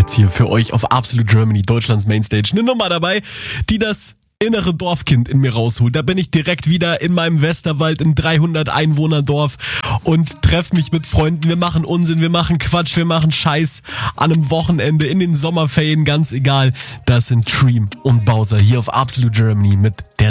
jetzt hier für euch auf Absolute Germany, Deutschlands Mainstage, eine Nummer dabei, die das innere Dorfkind in mir rausholt. Da bin ich direkt wieder in meinem Westerwald im 300 Einwohner-Dorf und treffe mich mit Freunden. Wir machen Unsinn, wir machen Quatsch, wir machen Scheiß an einem Wochenende, in den Sommerferien, ganz egal. Das sind Dream und Bowser hier auf Absolute Germany mit der